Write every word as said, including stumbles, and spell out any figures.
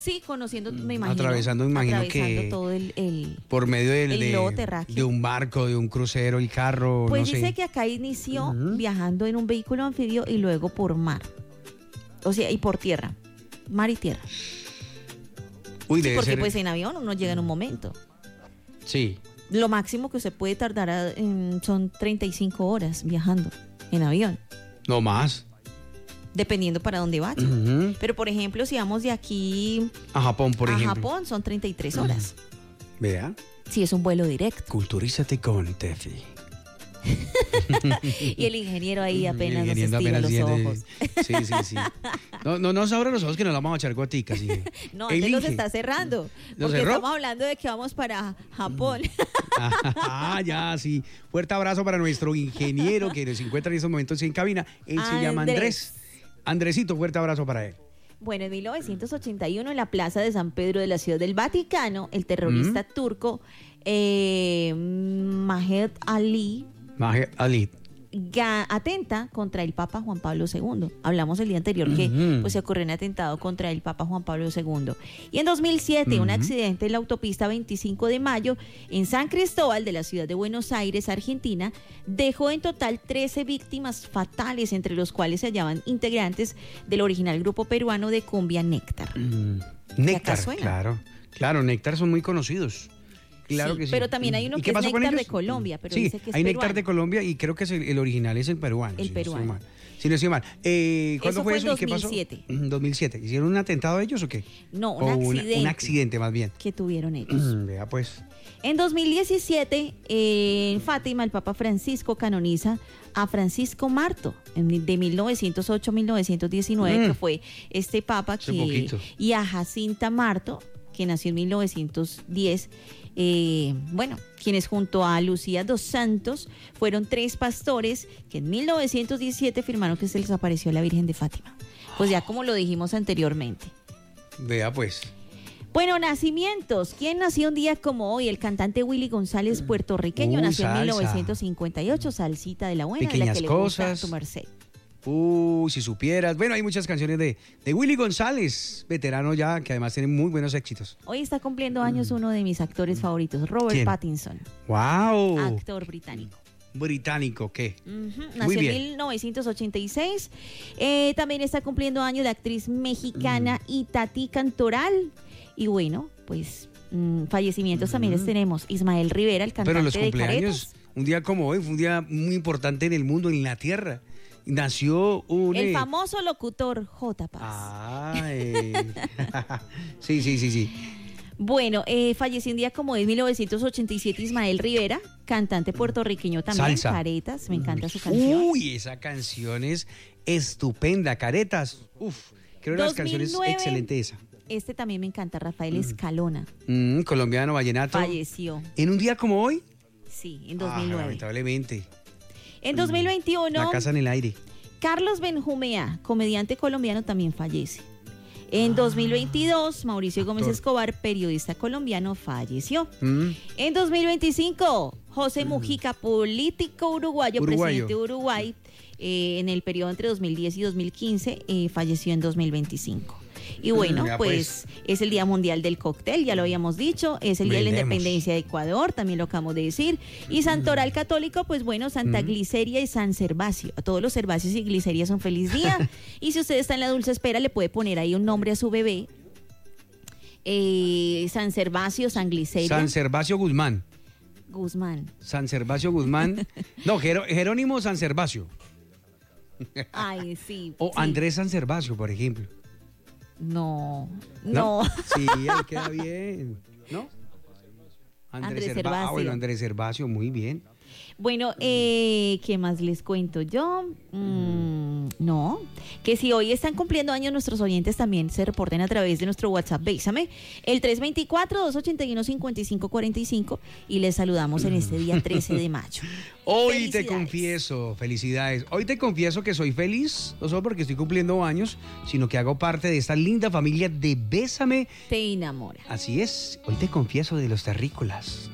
Sí, conociendo, me imagino. Atravesando, me imagino atravesando que todo el, el por medio del, el de, globo terráqueo. de un barco, de un crucero, el carro, Pues no dice sé. que acá inició Ujú. viajando en un vehículo anfibio y luego por mar. O sea, y por tierra. Mar y tierra. Uy, Sí, debe porque ser. pues en avión uno llega en un momento. Sí. Lo máximo que usted puede tardar a- en- son treinta y cinco horas viajando en avión, No más. dependiendo para dónde vaya. Ujú. Pero por ejemplo, si vamos de aquí A Japón, por a ejemplo. Japón, son treinta y tres horas. Vea. Si es un vuelo directo. Culturízate con Tefi. Y el ingeniero ahí apenas nos Ingeniero estira apenas los tiene- ojos. Sí, sí, sí. No, no nos abra los ojos que nos la vamos a echar goticas. Sí. No, El antes los Inge. está cerrando. ¿Lo Porque cerró? estamos hablando de que vamos para Japón. Ah, ya, sí. Fuerte abrazo para nuestro ingeniero que se encuentra en estos momentos en cabina. Él se llama Andrés. Andrés. Andresito, fuerte abrazo para él. Bueno, en mil novecientos ochenta y uno, en la plaza de San Pedro de la Ciudad del Vaticano, el terrorista turco eh, Maher Ali Maher Ali. ga- atenta contra el Papa Juan Pablo segundo. Hablamos el día anterior que Ujú. pues, se ocurrió un atentado contra el Papa Juan Pablo segundo. Y en dos mil siete, un Ujú. accidente en la autopista veinticinco de mayo en San Cristóbal de la ciudad de Buenos Aires, Argentina, dejó en total trece víctimas fatales, entre los cuales se hallaban integrantes del original grupo peruano de cumbia Néctar. Mm, acá Néctar, suena. claro. Claro, Néctar son muy conocidos. Claro Sí, que sí. pero también hay uno ¿Y que qué es pasó con Néctar de ellos? Colombia, pero sí, dice que es hay Néctar peruano. de Colombia y creo que es el, el original es el peruano. El si peruano. No estoy mal. Si no estoy mal. Eh, ¿Cuándo Eso fue fue eso en y qué pasó? dos mil siete. Mm, dos mil siete. ¿Hicieron un atentado ellos o qué? No, un O una- accidente. un accidente más bien. que tuvieron ellos. Mm, Vea pues. En dos mil diecisiete, eh, en Fátima, el Papa Francisco canoniza a Francisco Marto, en- de mil novecientos ocho a mil novecientos diecinueve, Mm. que fue este Papa Hace que, poquito. y a Jacinta Marto, que nació en mil novecientos diez, eh, bueno, quienes junto a Lucía dos Santos fueron tres pastores que en mil novecientos diecisiete firmaron que se les apareció la Virgen de Fátima. Pues ya como lo dijimos anteriormente. Vea pues. Bueno, nacimientos. ¿Quién nació un día como hoy? El cantante Willy González, puertorriqueño, Uy, nació en salsa. mil novecientos cincuenta y ocho, salsita de la buena, de la Pequeñas que le gusta cosas. a tu merced. Uy, si supieras. Bueno, hay muchas canciones de, de Willy González, veterano ya, que además tiene muy buenos éxitos. Hoy está cumpliendo años uno de mis actores favoritos, Robert ¿Quién? Pattinson, ¡Wow! actor británico. Británico, ¿qué? Ujú, Muy nació en bien. mil novecientos ochenta y seis. Eh, también está cumpliendo años la actriz mexicana Mm. Itatí Cantoral. Y bueno, pues mm, fallecimientos también les Mm. tenemos. Ismael Rivera, el cantante Pero los de cumpleaños, Caretas. un día como hoy, fue un día muy importante en el mundo, en la tierra. Nació un... El eh, famoso locutor J. Paz. Ay. sí, sí, sí, sí. Bueno, eh, falleció un día como en mil novecientos ochenta y siete Ismael Rivera, cantante puertorriqueño también, Salsa. Caretas, me encanta su canción. Uy, esa canción es estupenda. Caretas. Uf, creo que las canciones dos mil nueve, excelente esa. Este también me encanta, Rafael Escalona, Mm, colombiano, vallenato. falleció, En un día como hoy. sí, en Ah, dos mil nueve. lamentablemente. En dos mil veintiuno, La casa en el aire. Carlos Benjumea, comediante colombiano, también fallece. En dos mil veintidós, Mauricio Gómez Actor. Escobar, periodista colombiano, falleció. Mm, En dos mil veinticinco, José Mujica, político uruguayo, Uruguayo. presidente de Uruguay, eh, en el periodo entre dos mil diez y dos mil quince, eh, falleció en dos mil veinticinco. Y bueno, Ya, pues, pues. es el Día Mundial del Cóctel, ya lo habíamos dicho, es el Día de la Brindemos. Independencia de Ecuador, también lo acabamos de decir. Y Santoral Católico, pues bueno, Santa Gliceria y San Servacio. A todos los Servacios y Glicerias un feliz día. Y si usted está en la dulce espera, le puede poner ahí un nombre a su bebé. Eh, San Servacio, San Gliceria, San Servacio Guzmán. Guzmán. San Servacio Guzmán. No, Jero- Jerónimo San Servacio. Ay, sí. O sí. Andrés San Servacio, por ejemplo. No, no. Sí, ahí queda bien. ¿No? Andrés Serva- Servacio. Ah, bueno, Andrés Servacio, muy bien. Bueno, eh, ¿qué más les cuento yo? Mm, no, que si hoy están cumpliendo años nuestros oyentes también se reporten a través de nuestro WhatsApp, Bésame, el tres dos cuatro, dos ocho uno, cinco cinco cuatro cinco y les saludamos en este día trece de mayo. Hoy te Felicidades. confieso, felicidades. Hoy te confieso que soy feliz, no solo porque estoy cumpliendo años, sino que hago parte de esta linda familia de Bésame. Te enamora. Así es, hoy te confieso de los terrícolas.